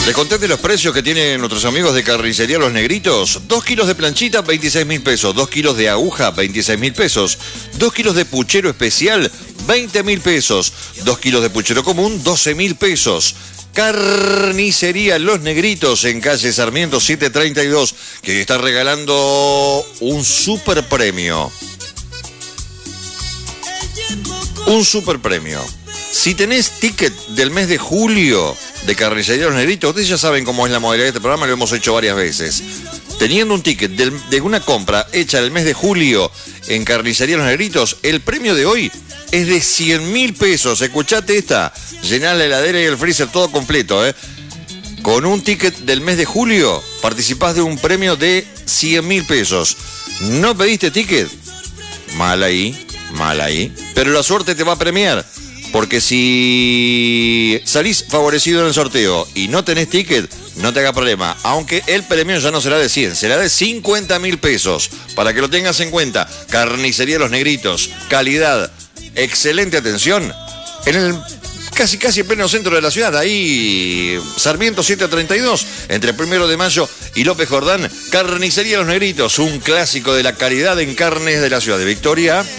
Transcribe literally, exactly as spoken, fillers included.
¿Les conté de los precios que tienen nuestros amigos de Carnicería Los Negritos? Dos kilos de planchita, veintiséis mil pesos. Dos kilos de aguja, veintiséis mil pesos. Dos kilos de puchero especial, veinte mil pesos. Dos kilos de puchero común, doce mil pesos. Carnicería Los Negritos en calle Sarmiento setecientos treinta y dos, que está regalando un super premio. Un super premio. Si tenés ticket del mes de julio de Carnicería Los Negritos, ustedes ya saben cómo es la modalidad de este programa, lo hemos hecho varias veces. Teniendo un ticket del, de una compra hecha el mes de julio en Carnicería Los Negritos, el premio de hoy es de cien mil pesos. Escuchate esta, llenar la heladera y el freezer todo completo, ¿eh? Con un ticket del mes de julio participás de un premio de cien mil pesos. ¿No pediste ticket? Mal ahí, mal ahí. Pero la suerte te va a premiar. Porque si salís favorecido en el sorteo y no tenés ticket, no te haga problema. Aunque el premio ya no será de cien, será de cincuenta mil pesos. Para que lo tengas en cuenta. Carnicería Los Negritos. Calidad. Excelente atención. En el casi casi en pleno centro de la ciudad. Ahí Sarmiento setecientos treinta y dos. Entre Primero de Mayo y López Jordán. Carnicería Los Negritos. Un clásico de la calidad en carnes de la ciudad de Victoria.